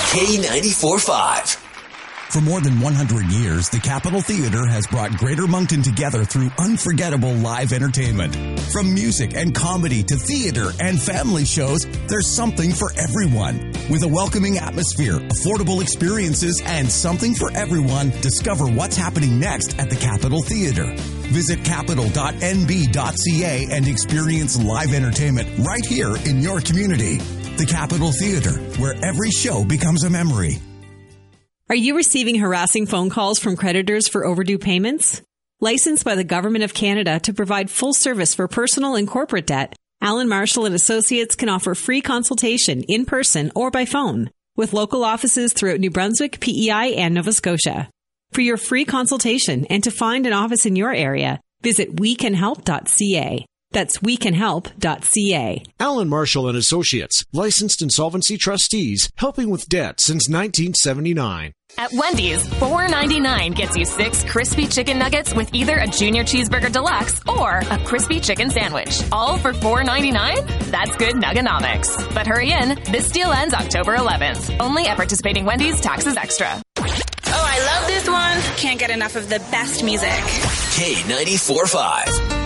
K94.5. For more than 100 years, the Capitol Theater has brought Greater Moncton together through unforgettable live entertainment. From music and comedy to theater and family shows, there's something for everyone. With a welcoming atmosphere, affordable experiences, and something for everyone, discover what's happening next at the Capitol Theater. Visit capital.nb.ca and experience live entertainment right here in your community. The Capitol Theater, where every show becomes a memory. Are you receiving harassing phone calls from creditors for overdue payments? Licensed by the Government of Canada to provide full service for personal and corporate debt, Allen Marshall & Associates can offer free consultation in person or by phone with local offices throughout New Brunswick, PEI, and Nova Scotia. For your free consultation and to find an office in your area, visit wecanhelp.ca. That's wecanhelp.ca. Allen Marshall & Associates, licensed insolvency trustees, helping with debt since 1979. At Wendy's, $4.99 gets you 6 crispy chicken nuggets with either a junior cheeseburger deluxe or a crispy chicken sandwich. All for $4.99? That's good nuggonomics. But hurry in, this deal ends October 11th. Only at participating Wendy's, taxes extra. Oh, I love this one. Can't get enough of the best music. K94.5.